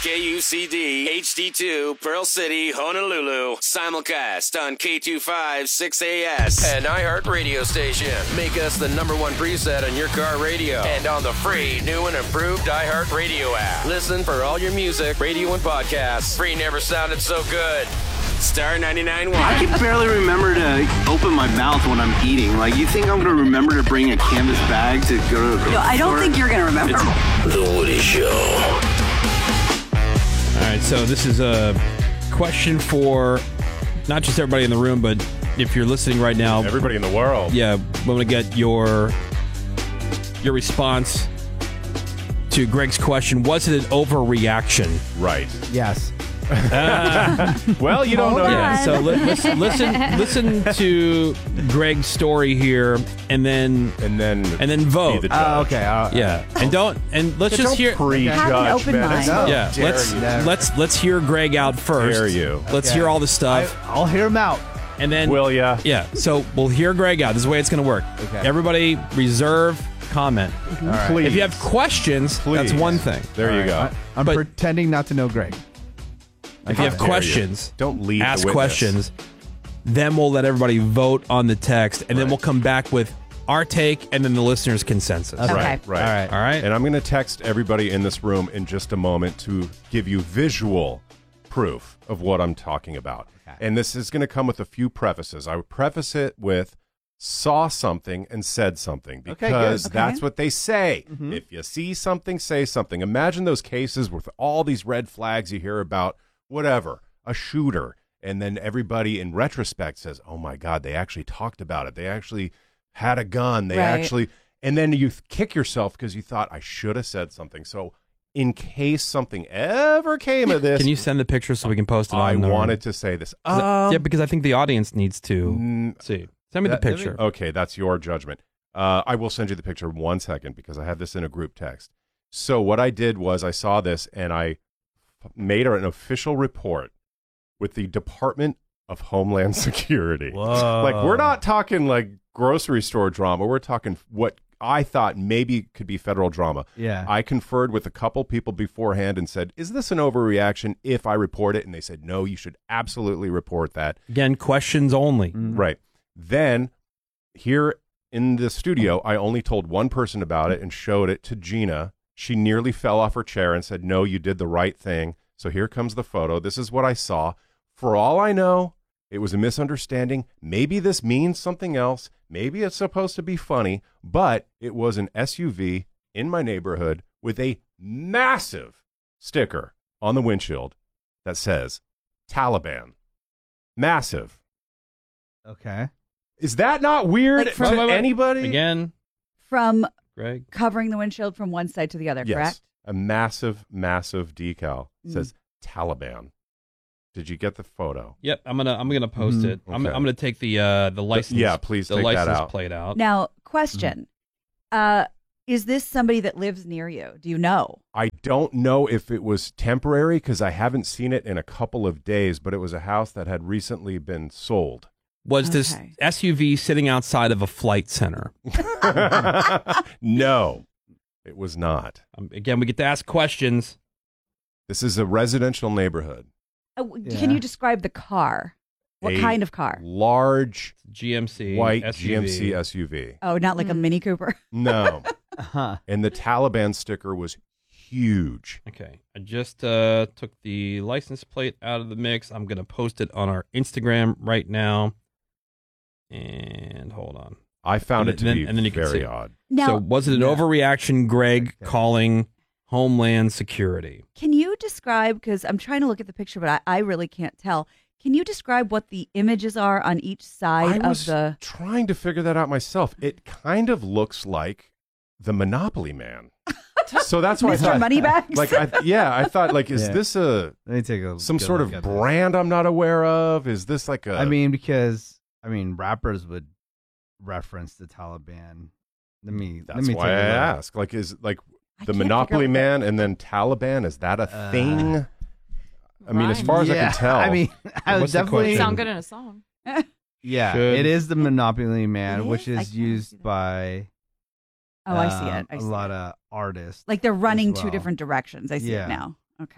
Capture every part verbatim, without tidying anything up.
K U C D H D two, Pearl City, Honolulu. Simulcast on K twenty-five six A S and iHeart Radio Station. Make us the number one preset on your car radio and on the free new and improved iHeart Radio app. Listen for all your music, radio, and podcasts. Free never sounded so good. Star ninety-nine point one. I can barely remember to open my mouth when I'm eating. Like, you think I'm going to remember to bring a canvas bag to go to the No, I don't think you're going to remember. It's The Woody Show. All right, so this is a question for not just everybody in the room, but if you're listening right now. Everybody in the world. Yeah, we want to get your your response to Greg's question. Was it an overreaction? Right. Yes. Uh, well, you don't Hold know yeah, yet. so li- listen, listen, listen to Greg's story here, and then And then and then vote. be the judge. Oh, okay. Uh, Yeah, and don't and let's Yeah, just don't hear. prejudge, Have an open man. mind. How Yeah, dare let's you. let's let's hear Greg out first. Dare you. Let's Okay. hear all the I, stuff, I'll hear him out. and then Will ya? Yeah, so we'll hear Greg out. This is the way it's going to work. Okay. Everybody reserve comment. All right. Please. If you have questions, that's Please. one thing. There All you right. go. I, I'm But- pretending not to know Greg. If you have dare you. questions, Don't lead the ask witness. questions. Then we'll let everybody vote on the text, and then Right. we'll come back with our take and then the listener's consensus. Okay. Right, right. All right. All right? And I'm going to text everybody in this room in just a moment to give you visual proof of what I'm talking about. Okay. And this is going to come with a few prefaces. I would preface it with saw something and said something Okay, good. because Okay. that's what they say. Mhm. If you see something, say something. Imagine those cases with all these red flags you hear about, whatever, a shooter. And then everybody in retrospect says, oh my God, they actually talked about it. They actually had a gun. They Right. actually, and then you kick yourself because you thought, I should have said something. So in case something ever came of this, Can you send the picture so we can post it I on the- wanted to say this. Is that- Um, yeah, because I think the audience needs to mm, see. Send me the that- that- picture. Okay, that's your judgment. Uh, I will send you the picture in one second because I have this in a group text. So what I did was I saw this and I f- made an official report with the Department of Homeland Security. Whoa. Like, we're not talking like grocery store drama. We're talking what I thought maybe could be federal drama. Yeah. I conferred with a couple people beforehand and said, is this an overreaction if I report it? And they said, no, you should absolutely report that. Again, questions only. Mm. Right. Then here in the studio, I only told one person about it and showed it to Gina. She nearly fell off her chair and said, no, you did the right thing. So here comes the photo. This is what I saw. For all I know, it was a misunderstanding. Maybe this means something else. Maybe it's supposed to be funny, but it was an S U V in my neighborhood with a massive sticker on the windshield that says Taliban. Massive. Okay. Is that not weird Like to from- anybody? Again, From Greg. covering the windshield from one side to the other, Yes. correct? A massive, massive decal Mm. says Taliban. Did you get the photo? Yep, I'm gonna I'm gonna post Mhm. it. I'm Okay. I'm gonna take the uh the license. yeah, please the take that license out. plate out. Now, question. Uh, is this somebody that lives near you? Do you know? I don't know if it was temporary because I haven't seen it in a couple of days, but it was a house that had recently been sold. Was this Okay. S U V sitting outside of a flight center? No, it was not. Um, again, we get to ask questions. This is a residential neighborhood. Uh, w- Yeah. Can you describe the car? What A kind of car? Large G M C white S U V. G M C S U V. Oh, not like a Mini Cooper. No. Uh-huh. And the Taliban sticker was huge. Okay, I just uh, took the license plate out of the mix. I'm gonna post it on our Instagram right now. And hold on. I found And it to then- be and then you can very see. odd. Now, so was it an Yeah. overreaction, Greg, Okay. calling Homeland Security? can you describe, because I'm trying to look at the picture, but I, I really can't tell. Can you describe what the images are on each side I of was the... trying to figure that out myself. It kind of looks like the Monopoly Man. So that's why I Mister thought, Moneybags? like, I, yeah, I thought, like, is Yeah. this a Let me take a some good sort look of at this. brand I'm not aware of? Is this like a? I mean, because I mean, rappers would reference the Taliban. Let me. that's let me why take I a look. ask. Like, is like I the can't Monopoly figure out what Man and then Taliban? Is that a Uh, thing? I mean, as Rhyme. far as I Yeah, can tell, I mean, I What's was the definitely question? Sound good in a song. Yeah, Should- it is the Monopoly Man, It which is? I is can't see used that. by. Oh, I see um, it. I a see lot it. of artists. Like they're running two well. different directions. I see Yeah. it now. Okay.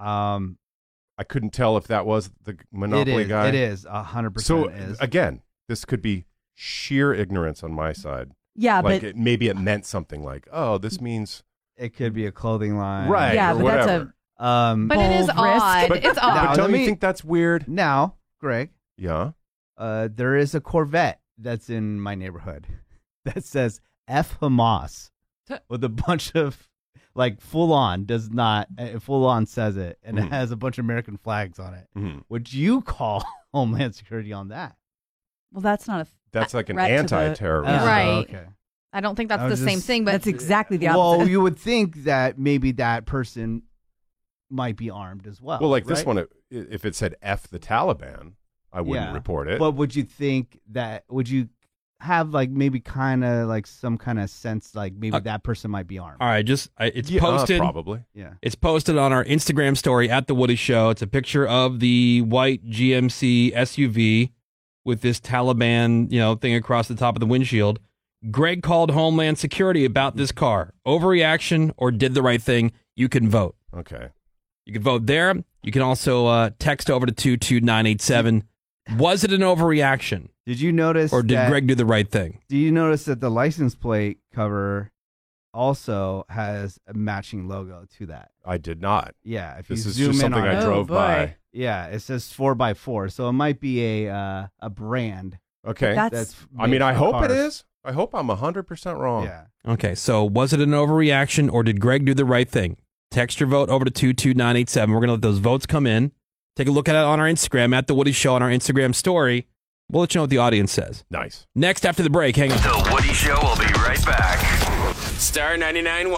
Um, I couldn't tell if that was the it Monopoly is. guy. It is a hundred So percent. Is again, this could be sheer ignorance on my side. Yeah, like but it, maybe it meant something like, oh, this means it could be a clothing line, right, yeah, or but whatever. that's a Um, But it is Bold risk. odd. But- it's But odd. Now, don't let you me- think that's weird? now, Greg, Yeah. uh, there is a Corvette that's in my neighborhood that says F Hamas with a bunch of like full on does not uh, full on says it and it Mhm. has a bunch of American flags on it. Mhm. Would you call Homeland Security on that? well, that's not a. That's like an threat to the- anti-terrorist. Yeah. Right. Oh, okay. I don't think that's I the was same just- thing, but That's exactly the opposite. Well, you would think that maybe that person might be armed as well. Well, like this right? one, it- if it said F the Taliban, I wouldn't Yeah. report it. But would you think that? Would you have like maybe kind of like some kind of sense like maybe Uh, that person might be armed? All right, just I, it's Yeah, uh, posted. probably. Yeah. It's posted on our Instagram story at The Woody Show. It's a picture of the white G M C S U V with this Taliban, you know, thing across the top of the windshield. Greg called Homeland Security about this car. Overreaction or did the right thing? You can vote. Okay. You can vote there. You can also uh, text over to two two nine eight seven. Was it an overreaction Did you notice? or did that, Greg do the right thing? Do you notice that the license plate cover also has a matching logo to that? I did not. Yeah. If This you is zoom just in something on I it, Oh, drove boy. by. yeah, it says four by four, so it might be a uh, a brand. Okay. That's, That's. I mean, made I for hope it cars. is. I hope I'm one hundred percent wrong. Yeah. Okay, so was it an overreaction or did Greg do the right thing? Text your vote over to two two nine eight seven. We're going to let those votes come in. Take a look at it on our Instagram, at The Woody Show on our Instagram story. We'll let you know what the audience says. Nice. Next, after the break, hang on. The Woody Show will be right back. Star ninety-nine.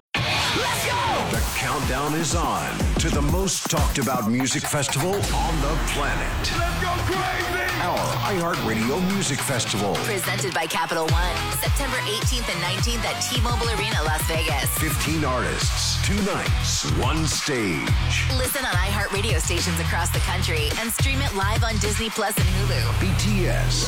The countdown is on to the most talked about music festival on the planet. Let's go crazy! Our iHeartRadio Music Festival. Presented by Capital One, September eighteenth and nineteenth at T-Mobile Arena, Las Vegas. fifteen artists, two nights, one stage. Listen on iHeartRadio stations across the country and stream it live on Disney Plus and Hulu. B T S,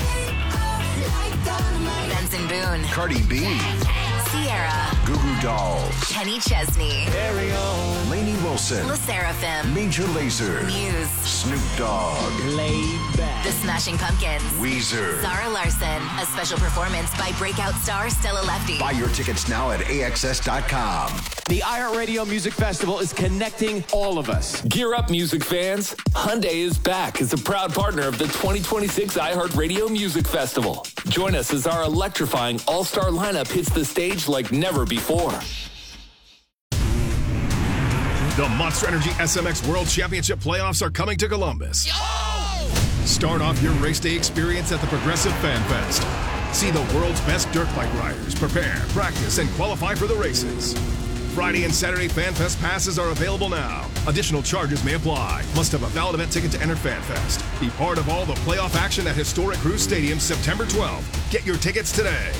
Benson Boone, Cardi B, Sierra, Goo Goo Dolls, Kenny Chesney, Lainey Wilson, La Seraphim, Major Lazer, Muse, Snoop Dogg, The Smashing Pumpkins, Weezer. Zara Larson, a special performance by breakout star Stella Lefty. Buy your tickets now at A X S dot com. The iHeartRadio Music Festival is connecting all of us. Gear up, music fans. Hyundai is back as a proud partner of the twenty twenty-six iHeartRadio Music Festival. Join us as our electrifying all-star lineup hits the stage like never before. The Monster Energy S M X World Championship playoffs are coming to Columbus. Start off your race day experience at the Progressive Fan Fest. See the world's best dirt bike riders prepare, practice, and qualify for the races. Friday and Saturday Fan Fest passes are available now. Additional charges may apply. Must have a valid event ticket to enter Fan Fest. Be part of all the playoff action at historic Cruise Stadium September twelfth. Get your tickets today.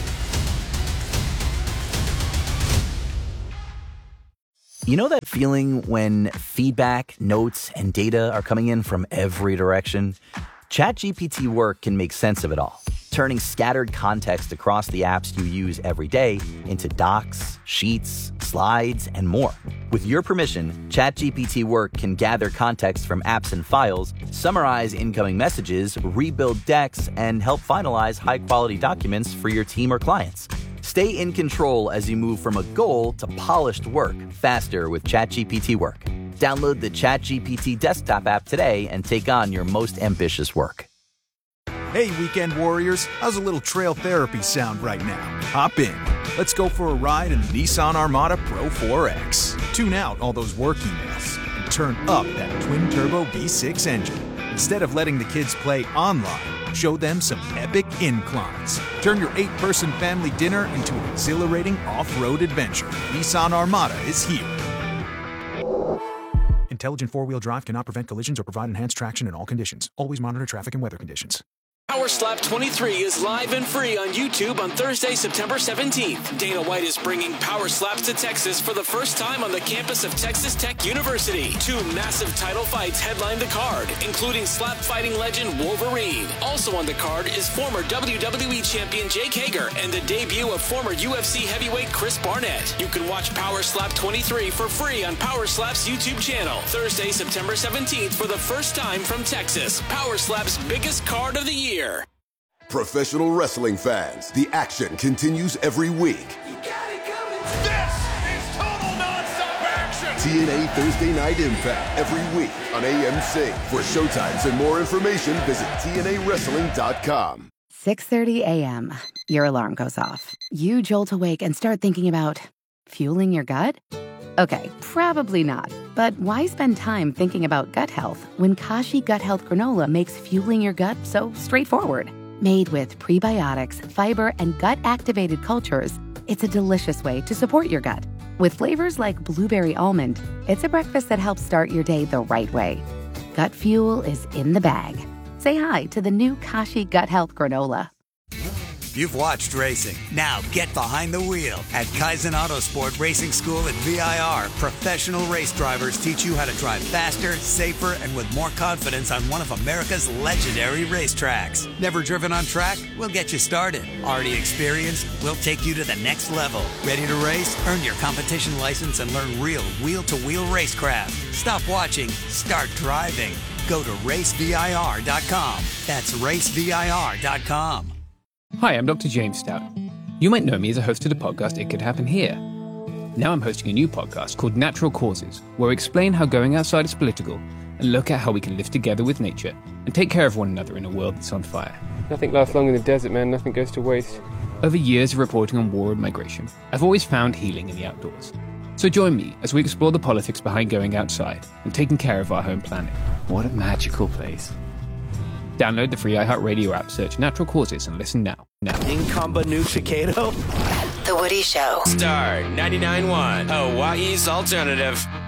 You know that feeling when feedback, notes, and data are coming in from every direction? ChatGPT Work can make sense of it all, turning scattered context across the apps you use every day into docs, sheets, slides, and more. With your permission, ChatGPT Work can gather context from apps and files, summarize incoming messages, rebuild decks, and help finalize high-quality documents for your team or clients. Stay in control as you move from a goal to polished work faster with ChatGPT Work. Download the ChatGPT desktop app today and take on your most ambitious work. Hey, weekend warriors, how's a little trail therapy sound right now? Hop in. Let's go for a ride in the Nissan Armada Pro four X. Tune out all those work emails and turn up that twin-turbo V six engine. Instead of letting the kids play online, show them some epic inclines. Turn your eight-person family dinner into an exhilarating off-road adventure. Nissan Armada is here. Intelligent four-wheel drive cannot prevent collisions or provide enhanced traction in all conditions. Always monitor traffic and weather conditions. Power Slap twenty-three is live and free on YouTube on Thursday, September seventeenth. Dana White is bringing Power Slaps to Texas for the first time on the campus of Texas Tech University. Two massive title fights headline the card, including slap fighting legend Wolverine. Also on the card is former W W E champion Jake Hager and the debut of former U F C heavyweight Chris Barnett. You can watch Power Slap twenty-three for free on Power Slap's YouTube channel. Thursday, September seventeenth for the first time from Texas. Power Slap's biggest card of the year. Professional wrestling fans, the action continues every week. You got it coming. This is total nonstop action. T N A Thursday Night Impact every week on A M C. For showtimes and more information, visit T N A wrestling dot com. six thirty a.m. Your alarm goes off. You jolt awake and start thinking about fueling your gut? Okay, probably not. But why spend time thinking about gut health when Kashi Gut Health Granola makes fueling your gut so straightforward? Made with prebiotics, fiber, and gut-activated cultures, it's a delicious way to support your gut. With flavors like blueberry almond, it's a breakfast that helps start your day the right way. Gut fuel is in the bag. Say hi to the new Kashi Gut Health Granola. You've watched racing. Now get behind the wheel. At Kaizen Autosport Racing School at V I R, professional race drivers teach you how to drive faster, safer, and with more confidence on one of America's legendary racetracks. Never driven on track? We'll get you started. Already experienced? We'll take you to the next level. Ready to race? Earn your competition license and learn real wheel-to-wheel racecraft. Stop watching. Start driving. Go to race V I R dot com. That's race V I R dot com. Hi, I'm Doctor James Stout. You might know me as a host of the podcast It Could Happen Here. Now I'm hosting a new podcast called Natural Causes, where we explain how going outside is political and look at how we can live together with nature and take care of one another in a world that's on fire. Nothing lasts long in the desert, man. Nothing goes to waste. Over years of reporting on war and migration, I've always found healing in the outdoors. So join me as we explore the politics behind going outside and taking care of our home planet. What a magical place. Download the free iHeartRadio app, search Natural Causes, and listen now. Now. Incompetech. The Woody Show. Star ninety-nine point one, Hawaii's alternative.